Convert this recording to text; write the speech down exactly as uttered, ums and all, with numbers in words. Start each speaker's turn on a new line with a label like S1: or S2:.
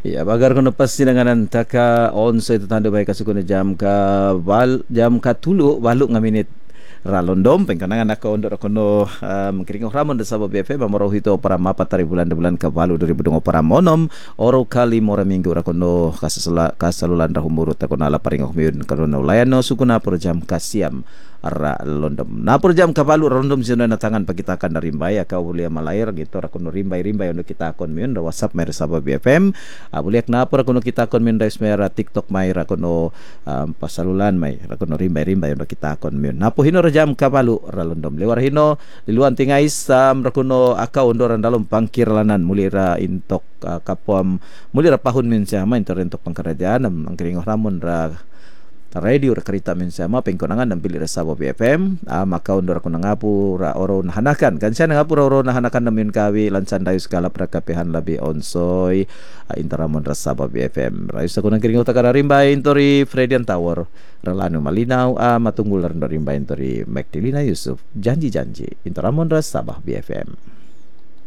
S1: Ya, bagar kono pasinanganan taka onso itu tanda baik kasukuna jam ka bal jam ka tulu baluk ngaminit ralondom pengkanangan ako ondor kono um, kiringo ramon de sabo B F M mamoro hito para mapa tari bulan de bulan ka balu dari budong para monom oro kali mora minggu ra kono kasasala kasalulan rahumurut kono ala paringo miun kono layano sukuna per jam kasiam ara londom na per jam ka balu rondom sino na tangan pakitakan dari rimbai ka ulia malair gitu ra kono rimbai rimbai untuk kita akon miun da WhatsApp mer sabo B F M abuliak na per kono kita akon miun da smera TikTok mai ra kono um, pasalulan mai ra kono rimbai rimbai untuk kita akon miun na po hino jam kapalu ralondom lewar hino liluan tingais um, rakuno aka ondoran dalam pangkir lanan mulira intok uh, kapuam mulira pahun min sama interrentok pangkerajaan ang kiringo ramon ra radio ra kerita min sama pengkonangan dan pilih sabo B F M uh, maka ondor ko nangapu ra oro nahanakan kan siya nangapu ra oro nahanakan namin kawi lansan dayo skala prakapehan labi onsoy uh, interamon ra sabo B F M rayos ako nang kiringo takara rimbay intori Fredian Tower Relano malinaw a uh, matunggul rin rin ba intori Magdalena Yusuf janji-janji interamon ra sabah B F M.